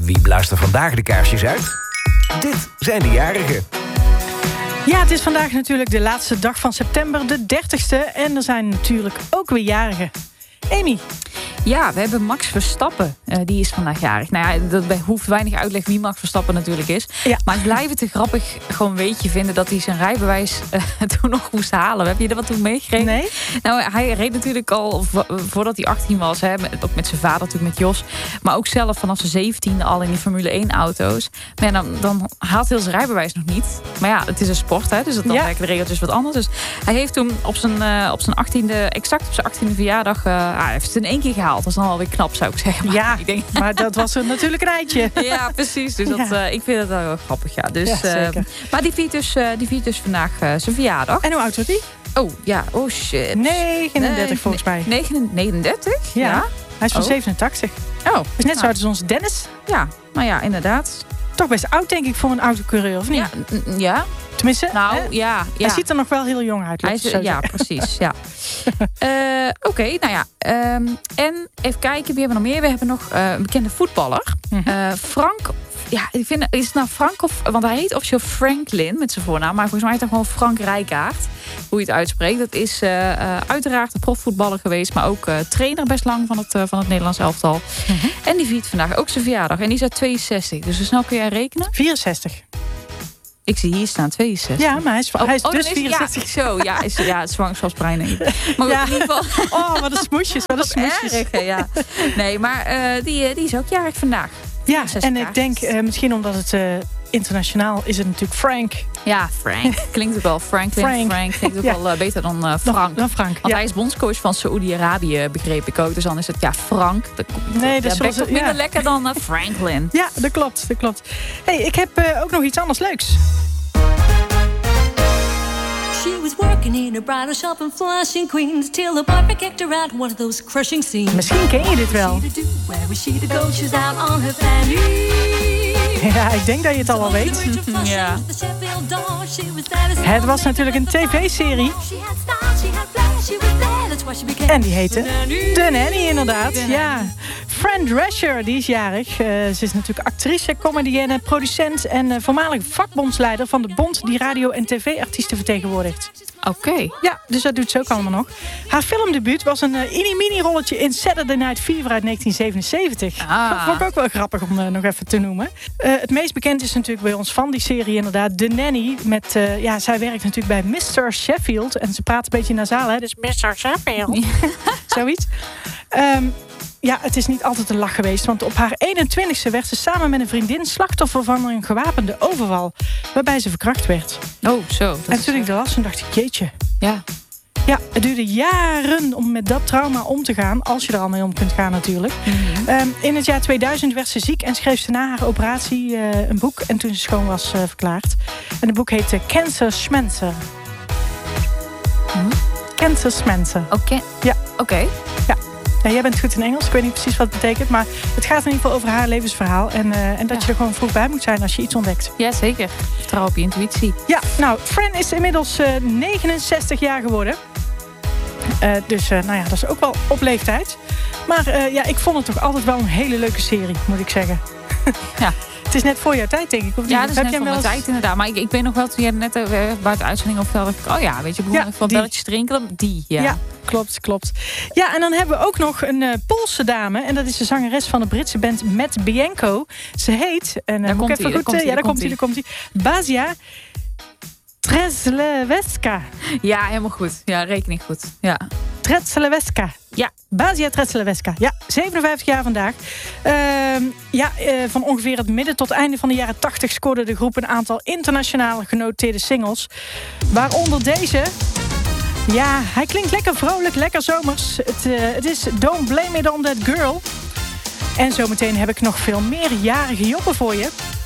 Wie blaast er vandaag de kaarsjes uit? Dit zijn de jarigen. Ja, het is vandaag natuurlijk de laatste dag van september, de 30ste. En er zijn natuurlijk ook weer jarigen. Amy. Ja, we hebben Max Verstappen. Die is vandaag jarig. Nou ja, dat hoeft weinig uitleg wie Max Verstappen natuurlijk is. Ja. Maar ik blijf het te grappig gewoon weetje vinden dat hij zijn rijbewijs toen nog moest halen. Heb je er wat toen meegekregen? Nee. Nou, hij reed natuurlijk al voordat hij 18 was. Hè, ook met zijn vader natuurlijk, met Jos. Maar ook zelf vanaf zijn 17e al in die Formule 1 auto's. Maar ja, dan haalt hij zijn rijbewijs nog niet. Maar ja, het is een sport, hè, dus dan werken de regeltjes wat anders. Dus hij heeft toen op zijn 18e, exact op zijn 18e verjaardag, hij heeft het in 1 keer gehaald. Dat is dan alweer knap, zou ik zeggen. Maar ja, ik denk, maar dat was natuurlijk een eitje. Ja, precies. Dus ik vind het wel grappig. Ja. Dus, maar die viert dus vandaag zijn verjaardag. En hoe oud wordt hij? Oh, ja. Oh, shit. 39 volgens mij. 39? Ja. Hij is van 87. Oh. Is net zo oud als onze Dennis. Ja, nou ja, inderdaad. Toch best oud, denk ik, voor een autocoureur, of niet? Ja. Tenminste, ja. Hij ziet er nog wel heel jong uit. Ja, precies. Ja. Oké, nou ja. En even kijken, wie hebben we nog meer? We hebben nog een bekende voetballer. Frank. Ja, ik vind, is het nou Frank of... Want hij heet officieel Franklin met zijn voornaam. Maar volgens mij heet hij gewoon Frank Rijkaard. Hoe je het uitspreekt. Dat is uiteraard een profvoetballer geweest. Maar ook trainer best lang van het Nederlands elftal. En die viert vandaag ook zijn verjaardag. En die is uit 62. Dus hoe snel kun jij rekenen? 64. Ik zie hier staan 62. Ja, maar hij is dus 64. Ja, zo. Ja, zwangerschapsbrein. In ieder geval. Oh, wat een smoesjes. Wat een smoesjes. Erg, ja. Nee, maar die is ook jarig vandaag. Ja, en ik denk misschien omdat het internationaal is het natuurlijk Frank. Ja, Frank. Klinkt ook wel Franklin. Frank klinkt ook wel beter dan Frank. Dan Frank. Want hij is bondscoach van Saoedi-Arabië, begreep ik ook. Dus dan is het Frank. Dat is toch minder lekker dan Franklin. Ja, dat klopt. Hey, ik heb ook nog iets anders leuks. She was working in a bridal shop in Flushing, Queens, till the boyfriend kicked her out one of those crushing scenes. Misschien ken je dit wel. Where was she to go? She's out on her fanny. Ja, ik denk dat je het al wel weet. Ja. Het was natuurlijk een tv-serie. En die heette The Nanny, inderdaad. Ja. Fran Drescher, die is jarig. Ze is natuurlijk actrice, comedienne, producent en voormalig vakbondsleider van de bond die radio- en tv-artiesten vertegenwoordigt. Oké. Ja, dus dat doet ze ook allemaal nog. Haar filmdebuut was een mini-rolletje in Saturday Night Fever uit 1977. Dat vond ik ook wel grappig om nog even te noemen. Het meest bekend is natuurlijk bij ons van die serie inderdaad The Nanny. Zij werkt natuurlijk bij Mr. Sheffield. En ze praat een beetje nasaal, hè? Dus Mr. Sheffield. Zoiets. Ja, het is niet altijd een lach geweest. Want op haar 21ste werd ze samen met een vriendin slachtoffer van een gewapende overval. Waarbij ze verkracht werd. Oh, zo. En toen ik dat las, dacht ik, jeetje. Ja. Ja, het duurde jaren om met dat trauma om te gaan. Als je er al mee om kunt gaan natuurlijk. In het jaar 2000 werd ze ziek en schreef ze na haar operatie een boek. En toen ze schoon was verklaard. En het boek heette Cancer Schmenser. Cancer Schmenser. Oké. Ja. Oké. Ja. Ja, jij bent goed in Engels, ik weet niet precies wat het betekent. Maar het gaat in ieder geval over haar levensverhaal. En dat je er gewoon vroeg bij moet zijn als je iets ontdekt. Ja, zeker. Vertrouw op je intuïtie. Ja, nou, Fran is inmiddels 69 jaar geworden. Dus dat is ook wel op leeftijd. Maar ik vond het toch altijd wel een hele leuke serie, moet ik zeggen. Ja. Het is net voor jouw tijd, denk ik. Of ja, dat is net voor mijn tijd inderdaad. Maar ik weet nog wel, toen jij net buiten de uitzending opvelde, weet je, begon van belletjes drinken. Ja, klopt. Ja, en dan hebben we ook nog een Poolse dame. En dat is de zangeres van de Britse band Matt Bianco. Ze heet, en daar komt hij. Basia Trzelewska. Ja, helemaal goed. Ja, rekening goed. Ja. Trzelewska. Ja, Basia Trzelewska. Ja, 57 jaar vandaag. Van ongeveer het midden tot einde van de jaren 80 scoorde de groep een aantal internationale genoteerde singles. Waaronder deze. Ja, hij klinkt lekker vrolijk, lekker zomers. Het is Don't Blame It On That Girl. En zometeen heb ik nog veel meer jarige joppen voor je.